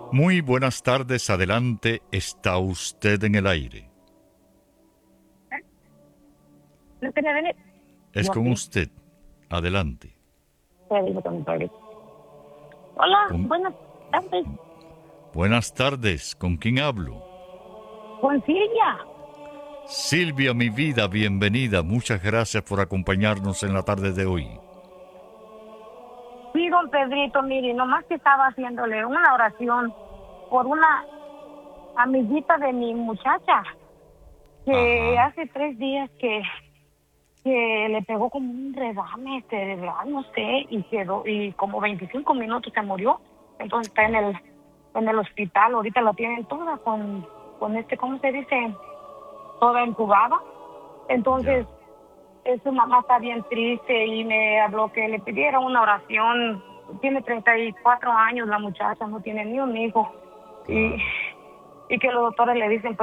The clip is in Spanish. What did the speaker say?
Muy buenas tardes, adelante, está usted en el aire. No tenía venir. Es Yo con aquí. usted, adelante. Te digo con mi padre. Hola, Con- buenas tardes. Buenas tardes, ¿con quién hablo? Con Silvia. Silvia, mi vida, bienvenida, muchas gracias por acompañarnos en la tarde de hoy. Sí, don Pedrito, mire, nomás que estaba haciéndole una oración por una amiguita de mi muchacha que Ajá, hace 3 días que le pegó como un redame cerebral, no sé, y quedó, y como 25 minutos se murió. Entonces está en el hospital, ahorita la tienen toda con ¿cómo se dice? Toda entubada. ya. Entonces, su mamá está bien triste y me habló que le pidiera una oración. Tiene 34 años la muchacha, no tiene ni un hijo. Y, Claro. y que los doctores le dicen, pues,